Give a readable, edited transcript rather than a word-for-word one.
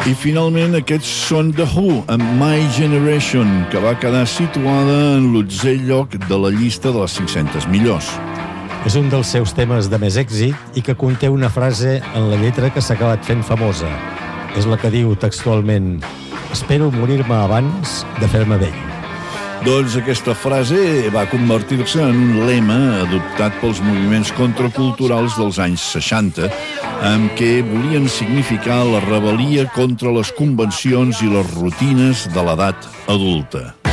I finalment aquests són The Who, amb My Generation, que va quedar situada en l'11è lloc de la llista de les 500 millors. És un dels seus temes de més èxit i que conté una frase en la lletra que s'ha acabat fent famosa. És la que diu textualment: espero morir-me abans de fer-me vell. Doncs aquesta frase va convertir-se en un lema adoptat pels moviments contraculturals dels anys 60, amb què volien significar la rebel·lia contra les convencions i les rutines de l'edat adulta.